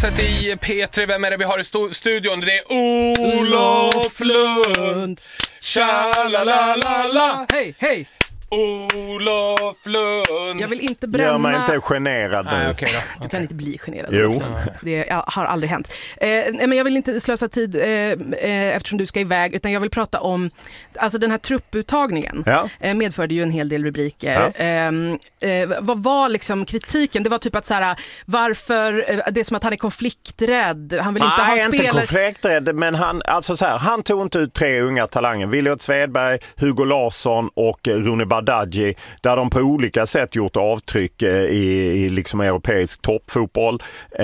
Gräset i P3. Vem är det vi har i studion? Det är Olof Lund. Tja-la-la-la-la. Hej, hej. Olof Lund. Jag vill inte bränna... Gör mig inte generad nu. Nej, okay då. Du kan inte bli generad. Jo. Det har aldrig hänt. Men jag vill inte slösa tid eftersom du ska iväg, utan jag vill prata om alltså den här trupputtagningen. Ja. Medförde ju en hel del rubriker. Ja. Vad var liksom kritiken? Det var typ att så här, varför det är som att han är konflikträdd. Han vill inte ha spelare. Nej, inte konflikträdd, men han tog inte ut 3 unga talanger. Williot Svedberg, Hugo Larsson och Rune Bardghji, där de på olika sätt gjort avtryck i liksom europeisk toppfotboll.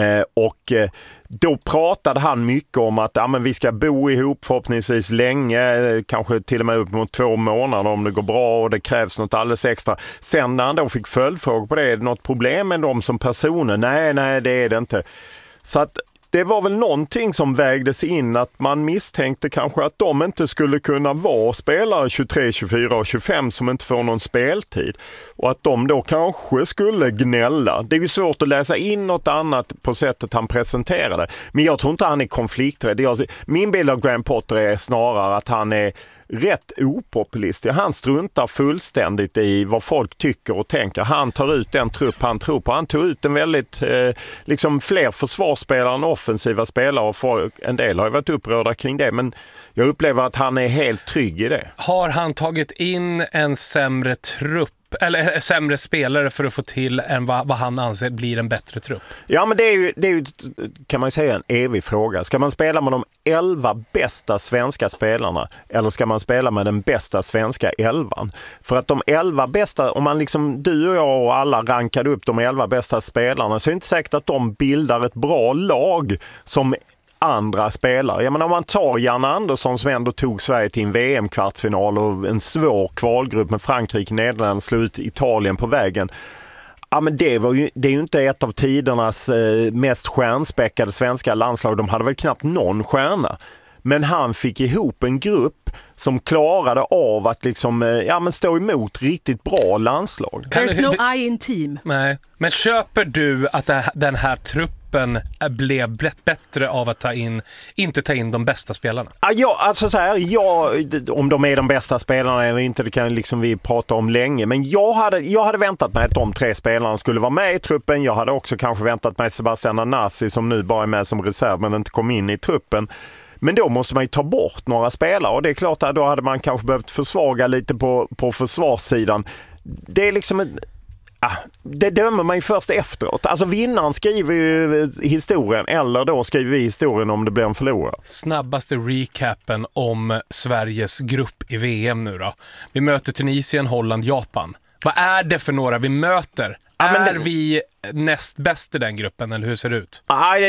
Då pratade han mycket om att men vi ska bo ihop förhoppningsvis länge, kanske till och med upp mot 2 månader om det går bra och det krävs något alldeles extra. Sen när han då fick följdfrågor på det, är det något problem med dem som personer? Nej, det är det inte. Så att det var väl någonting som vägdes in, att man misstänkte kanske att de inte skulle kunna vara spelare 23, 24 och 25 som inte får någon speltid. Och att de då kanske skulle gnälla. Det är ju svårt att läsa in något annat på sättet han presenterade. Men jag tror inte han är konflikträdd. Min bild av Graham Potter är snarare att han är rätt opopulistisk. Han struntar fullständigt i vad folk tycker och tänker. Han tar ut den trupp han tror på. Han tog ut en väldigt liksom fler försvarsspelare än offensiva spelare, och en del har ju varit upprörda kring det, men jag upplever att han är helt trygg i det. Har han tagit in en sämre trupp eller sämre spelare för att få till än vad han anser blir en bättre trupp? Ja, men det är ju kan man säga en evig fråga. Ska man spela med de 11 bästa svenska spelarna eller ska man spela med den bästa svenska 11? För att de 11 bästa, om man liksom du och jag och alla rankade upp de 11 bästa spelarna, så är det inte säkert att de bildar ett bra lag som andra spelare. Jag menar, om man tar Jan Andersson som ändå tog Sverige till en VM-kvartsfinal och en svår kvalgrupp med Frankrike, Nederländerna, slog ut Italien på vägen. Ja, men det är ju inte ett av tidernas mest stjärnspäckade svenska landslag. De hade väl knappt någon stjärna. Men han fick ihop en grupp som klarade av att liksom, stå emot riktigt bra landslag. There's no I in team. Nej. Men köper du att den här truppen blev bättre av att inte ta in de bästa spelarna? Ja, alltså så här, om de är de bästa spelarna eller inte, det kan liksom vi prata om länge. Men jag hade väntat mig att de 3 spelarna skulle vara med i truppen. Jag hade också kanske väntat mig Sebastian Anasi, som nu bara är med som reserv men inte kom in i truppen. Men då måste man ju ta bort några spelare, och det är klart att då hade man kanske behövt försvaga lite på försvarssidan. Det är liksom det dömer man ju först efteråt. Alltså vinnaren skriver ju historien, eller då skriver vi historien om det blir en förlorare. Snabbaste recapen om Sveriges grupp i VM nu då. Vi möter Tunisien, Holland, Japan. Vad är det för några vi möter? Är vi näst bäst i den gruppen, eller hur ser det ut?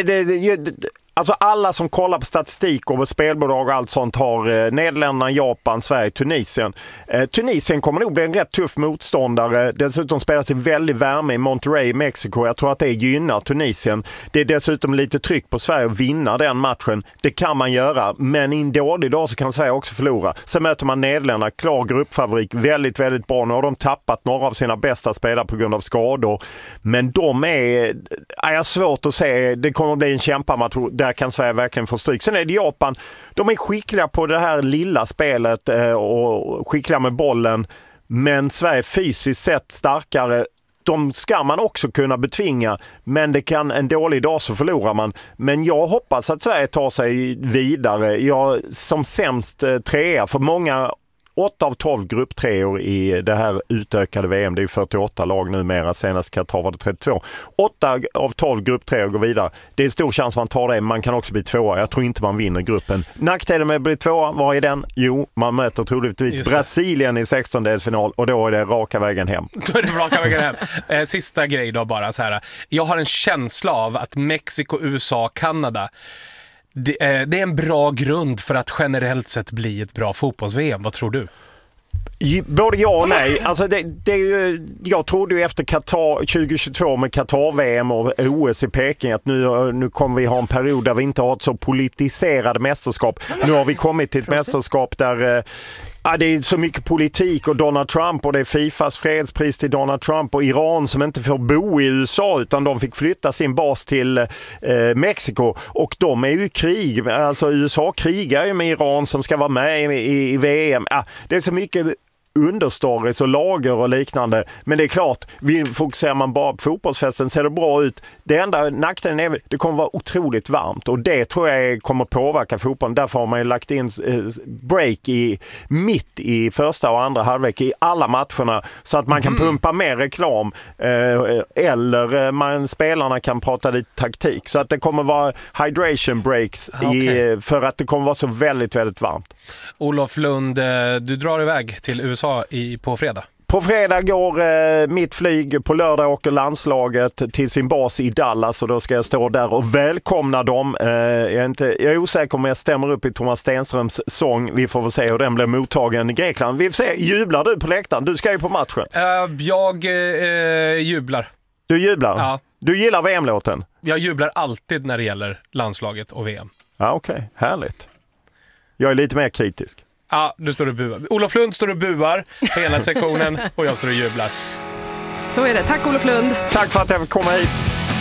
Alltså alla som kollar på statistik och spelbolag och allt sånt har Nederländerna, Japan, Sverige, Tunisien. Tunisien kommer nog bli en rätt tuff motståndare. Dessutom spelar till väldigt värme i Monterrey, Mexiko. Jag tror att det gynnar Tunisien. Det är dessutom lite tryck på Sverige att vinna den matchen. Det kan man göra, men i en dålig dag så kan Sverige också förlora. Sen möter man Nederländerna, klar gruppfavorit, väldigt, väldigt bra. Nu har de tappat några av sina bästa spelare på grund av skador. Men de är svårt att se. Det kommer att bli en kämpamatch. Där kan Sverige verkligen få stryk. Sen är det Japan. De är skickliga på det här lilla spelet och skickliga med bollen. Men Sverige är fysiskt sett starkare. De ska man också kunna betvinga. Men det kan en dålig dag så förlorar man. Men jag hoppas att Sverige tar sig vidare. Jag som sämst 3, för många 8 av 12 grupptreor i det här utökade VM. Det är ju 48 lag numera, senast Qatar var det 32. 8 av 12 grupptreor går vidare. Det är stor chans man tar det, men man kan också bli 2. Jag tror inte man vinner gruppen. Nackdelen med att bli 2, vad är den? Jo, man möter troligtvis Brasilien i 16-delsfinal, och då är det raka vägen hem. Då är det raka vägen hem. Sista grej då bara så här. Jag har en känsla av att Mexiko, USA, Kanada, det är en bra grund för att generellt sett bli ett bra fotbolls-VM. Vad tror du? Både ja och nej. Alltså det är ju, jag trodde ju efter Qatar 2022 med Qatar-VM och OS i Peking att nu kommer vi ha en period där vi inte har ett så politiserade mästerskap. Nu har vi kommit till ett mästerskap där Ja, det är så mycket politik och Donald Trump och det är Fifas fredspris till Donald Trump och Iran som inte får bo i USA utan de fick flytta sin bas till Mexiko och de är ju i krig. Alltså USA krigar ju med Iran som ska vara med i VM. Ja, det är så mycket understories och lager och liknande. Men det är klart, fokuserar man bara på fotbollsfesten ser det bra ut. Det enda nackdelen är det kommer vara otroligt varmt och det tror jag kommer påverka fotbollen. Därför har man ju lagt in break mitt i första och andra halvlek i alla matcherna så att man kan pumpa mer reklam eller spelarna kan prata lite taktik. Så att det kommer vara hydration breaks för att det kommer vara så väldigt, väldigt varmt. Olof Lund, du drar iväg till USA på fredag. På fredag går mitt flyg, på lördag åker landslaget till sin bas i Dallas och då ska jag stå där och välkomna dem. Jag är osäker om jag stämmer upp i Thomas Stenströms sång. Vi får väl se hur den blir mottagen i Grekland. Vi får se, jublar du på läktaren? Du ska ju på matchen. Jag jublar. Du jublar? Ja. Du gillar VM-låten? Jag jublar alltid när det gäller landslaget och VM. Ja, okej. Härligt. Jag är lite mer kritisk. Ja, du står och buar. Olof Lund står och buar på ena sektionen och jag står och jublar. Så är det. Tack Olof Lund. Tack för att jag fick komma hit.